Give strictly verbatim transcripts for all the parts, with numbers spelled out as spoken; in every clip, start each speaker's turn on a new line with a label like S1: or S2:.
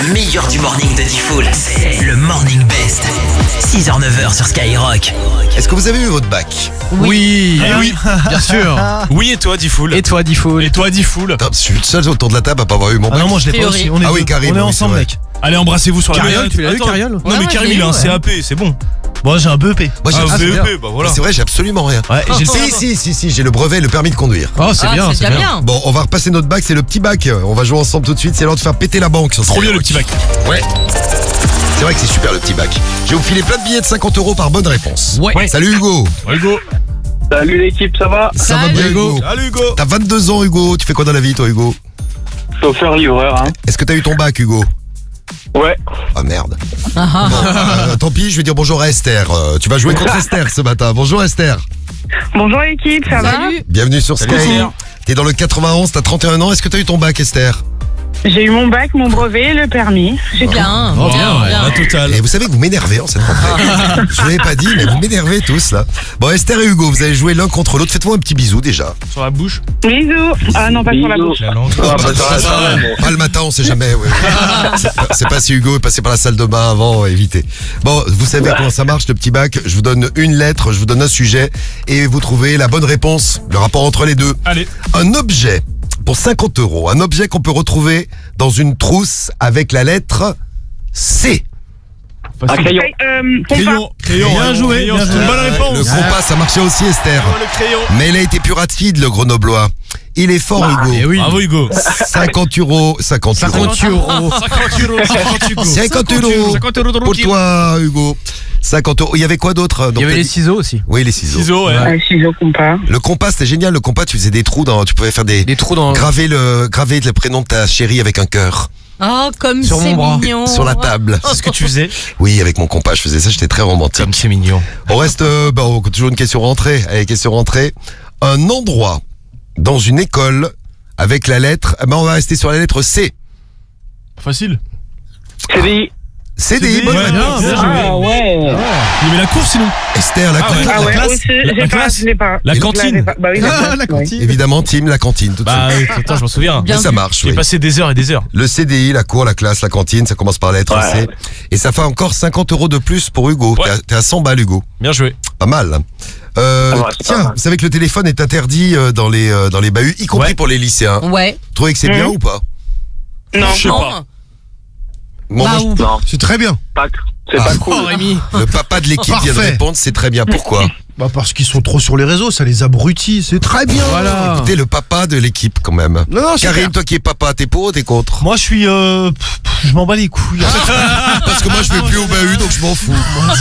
S1: Le meilleur du morning de Diffoul, c'est le Morning Best. six heures neuf heures sur Skyrock.
S2: Est-ce que vous avez eu votre bac?
S3: Oui,
S4: Eh oui,
S3: bien sûr.
S4: oui, et toi, Diffoul?
S3: Et toi, Diffoul?
S4: Et toi, Diffoul?
S2: Attends, je suis le seul autour de la table à pas avoir eu mon
S3: Ah
S2: bac.
S3: non, moi je l'ai pas
S5: Théorie.
S3: aussi. On est
S2: Ah oui,
S3: deux.
S2: Karim,
S3: On est
S2: oui,
S3: ensemble,
S2: c'est
S3: mec.
S4: Allez, embrassez-vous sur la
S3: Cariole,
S4: gueule.
S3: tu l'as eu,
S4: Attends.
S3: Cariole?
S4: Non,
S5: Ouais,
S4: mais
S5: moi,
S4: Karim,
S5: je l'ai
S4: il a
S5: eu,
S4: un
S5: ouais.
S4: C A P, c'est bon.
S3: Moi j'ai un B E P.
S2: Moi, j'ai
S4: Ah,
S2: ah,
S4: V
S2: c'est
S4: E
S2: bien.
S4: P, bah voilà.
S2: C'est vrai, j'ai absolument rien.
S3: Ouais, et j'ai le
S2: Si, si, si, si, j'ai le brevet et le permis de conduire.
S3: Oh, c'est
S5: Ah,
S3: bien,
S5: c'est déjà bien.
S2: Bon, on va repasser notre bac, c'est le petit bac. On va jouer ensemble tout de suite, c'est l'heure de faire péter la banque. Sur
S4: Trop bien
S2: Skyrock.
S4: le petit bac.
S2: Ouais. C'est vrai que c'est super le petit bac. Je vais vous filer plein de billets de cinquante euros par bonne réponse.
S3: Ouais.
S2: Salut Hugo.
S4: Hugo.
S6: Salut l'équipe, ça va?
S2: Ça va
S5: Salut.
S2: bien Hugo?
S4: Salut Hugo.
S2: T'as vingt-deux ans Hugo, tu fais quoi dans la vie toi Hugo?
S6: Chauffeur livreur, hein?
S2: Est-ce que t'as eu ton bac Hugo?
S6: Ouais.
S2: Ah merde. Bon, euh, tant pis, je vais dire bonjour à Esther. Euh, tu vas jouer contre Esther ce matin. Bonjour Esther.
S7: Bonjour l'équipe, ça va?
S5: Salut.
S2: Bienvenue sur
S4: Salut,
S2: Sky.
S4: Esther.
S2: T'es dans le quatre-vingt-onze, t'as trente et un ans. Est-ce que t'as eu ton bac Esther?
S7: J'ai eu mon bac, mon brevet, le permis. J'ai tout.
S5: Bien.
S3: Oh, bien, ouais.
S4: La totale.
S2: Et vous savez que vous m'énervez en cette rentrée. Je vous l'avais pas dit, mais vous m'énervez tous là. Bon Esther et Hugo, vous allez jouer l'un contre l'autre. Faites-moi un petit bisou déjà.
S4: Sur la bouche.
S7: Bisous. Ah non, pas sur la
S6: Bisous.
S7: bouche.
S4: La langue.
S6: Ah, bah, ça va, ça va, bon.
S2: Pas le matin, on sait jamais. Ouais. C'est pas- C'est pas si Hugo est passé par la salle de bain avant, évitez. Bon, vous savez comment ça marche le petit bac. Je vous donne une lettre, je vous donne un sujet et vous trouvez la bonne réponse, le rapport entre les deux.
S4: Allez.
S2: Un objet pour cinquante euros, un objet qu'on peut retrouver dans une trousse avec la lettre C.
S6: Un crayon.
S7: Euh, compas.
S4: Crayon. Crayon.
S3: Bien
S4: hein,
S3: joué,
S4: crayon,
S3: bien
S4: c'est
S3: joué.
S4: une bonne
S2: Le
S4: réponse.
S2: compas, ça marchait aussi Esther.
S4: Oh, le crayon.
S2: Mais il a été plus rapide le grenoblois. Il est fort Hugo.
S3: Eh oui.
S4: Bravo Hugo.
S2: cinquante euros, cinquante euros.
S3: cinquante euros.
S4: cinquante euros. cinquante Hugo.
S2: cinquante euros
S4: cinquante euros de
S2: pour
S4: rookie.
S2: toi Hugo. cinquante euros. Il y avait quoi d'autre?
S3: Il y avait les ciseaux aussi.
S2: Oui, les ciseaux.
S4: Ciseaux, ouais.
S7: Euh, ciseaux, compas.
S2: Le compas, c'était génial. Le compas, tu faisais des trous dans, tu pouvais faire des,
S3: Des trous dans.
S2: graver le, graver le prénom de ta chérie avec un cœur
S5: Oh, comme
S3: Sur
S5: c'est
S3: mon bras.
S5: mignon.
S2: sur la table.
S4: C'est ce que tu faisais.
S2: Oui, avec mon compas, je faisais ça. J'étais très romantique.
S4: Comme c'est mignon.
S2: On reste, euh, bah, on- toujours une question rentrée. Allez, question rentrée. Un endroit dans une école avec la lettre, eh ben, on va rester sur la lettre C.
S4: Facile.
S6: C D I.
S2: C D I,
S4: C D I,
S2: bonne
S4: ouais,
S2: réponse.
S4: bien joué.
S7: Ah ouais.
S4: Il y avait la course sinon.
S2: Esther, la,
S4: Ah ouais.
S2: la-
S7: Ah ouais,
S4: classe,
S7: aussi,
S4: la
S7: j'ai pas,
S4: classe,
S7: je l'ai pas.
S4: la
S7: Je
S4: cantine.
S7: l'avais pas. Bah oui, la,
S3: Ah,
S7: classe,
S3: la
S7: oui.
S3: cantine.
S2: évidemment, Tim, la cantine, tout de
S4: Bah,
S2: suite.
S4: euh, attends, je m'en souviens.
S5: Bien
S2: Mais ça
S5: vu.
S2: marche,
S4: J'ai
S2: oui.
S4: passé des heures et des heures.
S2: Le C D I, la cour, la classe, la cantine, ça commence par la lettre
S6: Ouais.
S2: C. Et ça fait encore cinquante euros de plus pour Hugo.
S4: Ouais.
S2: T'es à- T'es à cent balles, Hugo.
S4: Bien joué.
S2: Pas mal. hein. Euh,
S6: Ah ouais, c'est pas
S2: tiens,
S6: mal.
S2: vous savez que le téléphone est interdit euh, dans les euh, dans les bahuts, y compris
S4: Ouais.
S2: pour les lycéens.
S5: Ouais.
S2: Vous trouvez que c'est bien
S7: Mhm.
S2: ou pas?
S7: Non.
S4: Je sais pas.
S2: Bon,
S5: Bah,
S2: moi,
S5: ou-
S6: Non,
S3: C'est très bien.
S6: pas, c'est
S2: Ah.
S6: pas cool.
S3: Oh, Rémi.
S2: je- le papa de l'équipe vient de
S3: Parfait.
S2: répondre, c'est très bien. Pourquoi?
S8: Bah parce qu'ils sont trop sur les réseaux, ça les abrutit, c'est très bien.
S3: Voilà.
S2: Écoutez, le papa de l'équipe quand même.
S8: Non, non, c'est
S2: Karim,
S8: clair.
S2: toi qui es papa, t'es pour ou t'es contre?
S8: Moi je suis euh, pff, pff, je m'en bats les couilles.
S2: Parce que moi je vais plus au bahut, donc je m'en fous.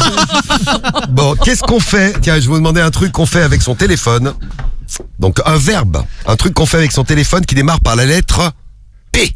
S2: Bon, qu'est-ce qu'on fait? Tiens, je vais vous demander un truc qu'on fait avec son téléphone. Donc un verbe, un truc qu'on fait avec son téléphone qui démarre par la lettre P.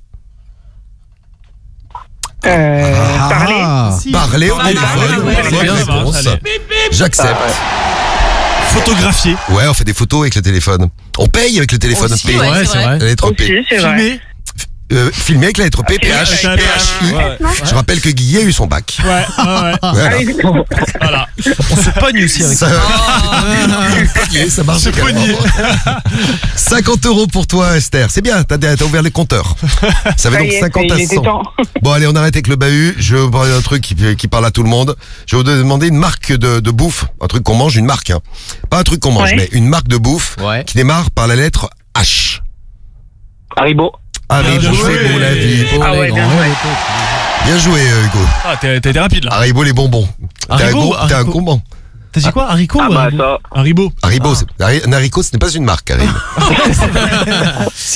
S7: Euh, parler.
S8: Ah.
S2: Parler au
S5: Parler,
S2: téléphone.
S5: ouais,
S2: Bonne
S4: bien, ça va,
S2: réponse.
S4: allez.
S2: J'accepte.
S4: Photographier.
S2: Ouais, on fait des photos avec le téléphone. On paye avec le téléphone
S5: Aussi,
S2: P.
S5: ouais,
S3: Ouais,
S5: c'est
S3: c'est
S5: vrai.
S3: vrai.
S2: La lettre P.
S7: Aussi, c'est vrai.
S4: Filmer.
S2: Euh, filmer avec la lettre P, P H,
S4: Ouais.
S2: P H I.
S4: Ouais.
S2: Je rappelle que Guy a eu son bac.
S4: Ouais, ouais, ouais.
S2: Voilà.
S7: Ah oui, d'accord.
S4: Voilà.
S8: On se pogne aussi avec ça.
S2: Ça, ça marche
S4: C'est
S2: également.
S4: pogné.
S2: cinquante euros pour toi, Esther. C'est bien, t'as t'as ouvert les compteurs. Ça fait
S7: Ça
S2: donc
S7: y est,
S2: cinquante
S7: il
S2: à
S7: était
S2: cent.
S7: temps.
S2: Bon, allez, on arrête avec le bahut. Je vais vous parler d'un truc qui, qui parle à tout le monde. Je vais vous demander une marque de, de bouffe. Un truc qu'on mange, une marque. Hein. Pas un truc qu'on mange,
S7: Ouais.
S2: mais une marque de bouffe
S3: Ouais.
S2: qui démarre par la lettre H.
S6: Haribo.
S2: Haribo,
S4: Bien joué.
S2: c'est bon la vie.
S3: Pour
S7: Ah
S3: les
S7: ouais, bien
S3: grands.
S7: joué.
S2: Bien joué, euh, Hugo.
S4: Ah, t'as t'as été rapide là.
S2: Haribo, les bonbons. T'es un,
S8: Haribo,
S2: gros- t'es un
S8: Haribo.
S2: gourmand.
S8: T'as dit quoi, haricot
S6: Ah
S8: ou
S6: bah
S8: haricot
S6: ça.
S4: Haribo.
S2: Haribo, c'est- un haricot, ce n'est pas une marque, Karim.